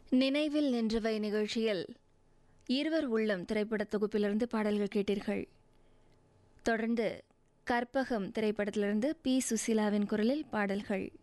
நினைவில் நின்றவை நிகழ்ச்சியில் இருவர் உள்ளம் திரைப்பட தொகுப்பிலிருந்து பாடல்கள் கேட்டீர்கள். தொடர்ந்து கற்பகம் திரைப்படத்திலிருந்து பி. சுசீலாவின் குரலில் பாடல்கள்.